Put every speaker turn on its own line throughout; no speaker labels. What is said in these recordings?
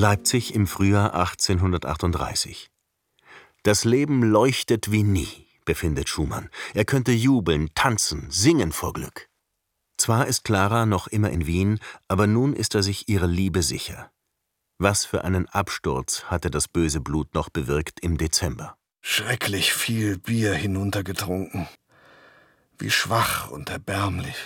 Leipzig im Frühjahr 1838. Das Leben leuchtet wie nie, befindet Schumann. Er könnte jubeln, tanzen, singen vor Glück. Zwar ist Klara noch immer in Wien, aber nun ist er sich ihrer Liebe sicher. Was für einen Absturz hatte das böse Blut noch bewirkt im Dezember.
Schrecklich viel Bier hinuntergetrunken. Wie schwach und erbärmlich.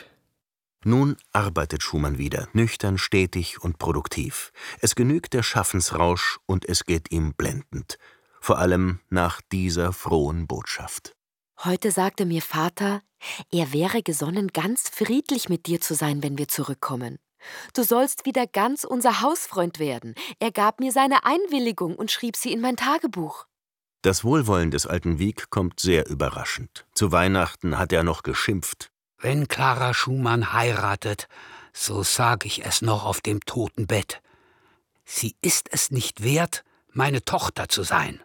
Nun arbeitet Schumann wieder, nüchtern, stetig und produktiv. Es genügt der Schaffensrausch und es geht ihm blendend. Vor allem nach dieser frohen Botschaft.
Heute sagte mir Vater, er wäre gesonnen, ganz friedlich mit dir zu sein, wenn wir zurückkommen. Du sollst wieder ganz unser Hausfreund werden. Er gab mir seine Einwilligung und schrieb sie in mein Tagebuch.
Das Wohlwollen des alten Wieck kommt sehr überraschend. Zu Weihnachten hat er noch geschimpft.
Wenn Klara Schumann heiratet, so sag ich es noch auf dem Totenbett. Sie ist es nicht wert, meine Tochter zu sein.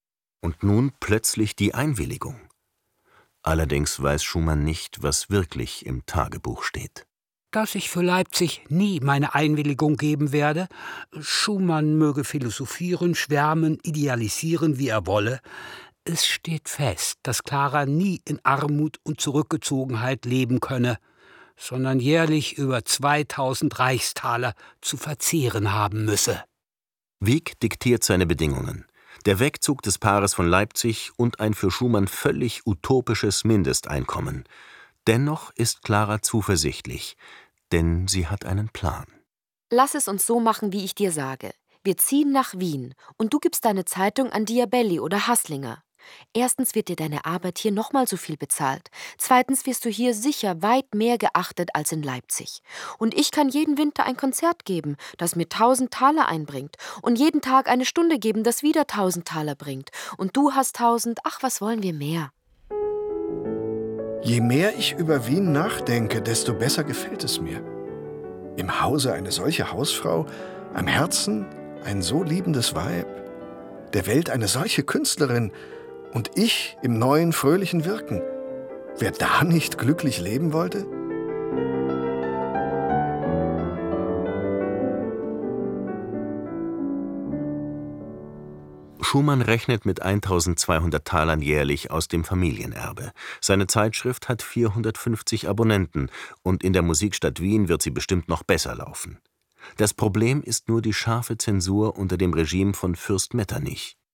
Und nun plötzlich die Einwilligung. Allerdings weiß Schumann nicht, was wirklich im Tagebuch steht.
Dass ich für Leipzig nie meine Einwilligung geben werde. Schumann möge philosophieren, schwärmen, idealisieren, wie er wolle. Es steht fest, dass Klara nie in Armut und Zurückgezogenheit leben könne, sondern jährlich über 2000 Reichstaler zu verzehren haben müsse.
Wieck diktiert seine Bedingungen. Der Wegzug des Paares von Leipzig und ein für Schumann völlig utopisches Mindesteinkommen. Dennoch ist Klara zuversichtlich, denn sie hat einen Plan.
Lass es uns so machen, wie ich dir sage. Wir ziehen nach Wien und du gibst deine Zeitung an Diabelli oder Haßlinger. Erstens wird dir deine Arbeit hier nochmal so viel bezahlt. Zweitens wirst du hier sicher weit mehr geachtet als in Leipzig. Und ich kann jeden Winter ein Konzert geben, das mir 1000 Taler einbringt. Und jeden Tag eine Stunde geben, das wieder 1000 Taler bringt. Und du hast 1000, ach, was wollen wir mehr?
Je mehr ich über Wien nachdenke, desto besser gefällt es mir. Im Hause eine solche Hausfrau, am Herzen ein so liebendes Weib, der Welt eine solche Künstlerin und ich im neuen, fröhlichen Wirken. Wer da nicht glücklich leben wollte?
Schumann rechnet mit 1200 Talern jährlich aus dem Familienerbe. Seine Zeitschrift hat 450 Abonnenten und in der Musikstadt Wien wird sie bestimmt noch besser laufen. Das Problem ist nur die scharfe Zensur unter dem Regime von Fürst Metternich.